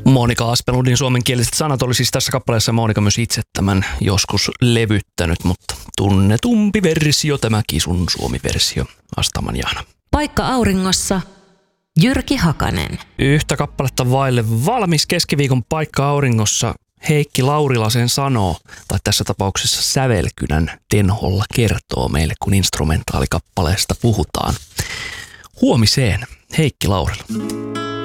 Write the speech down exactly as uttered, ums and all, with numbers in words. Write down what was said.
Monika Aspelundin suomenkieliset sanat oli siis tässä kappaleessa Monika myös itse tämän joskus levyttänyt, mutta tunnetumpi versio, tämä Kisun Suomi-versio, Astaman Jaana. Paikka auringossa, Jyrki Hakanen. Yhtä kappaletta vaille valmis keskiviikon Paikka auringossa. Heikki Laurilasen sanoo, tai tässä tapauksessa Sävelkynän Tenholla kertoo meille, kun instrumentaalikappaleesta puhutaan. Huomiseen, Heikki Laurila.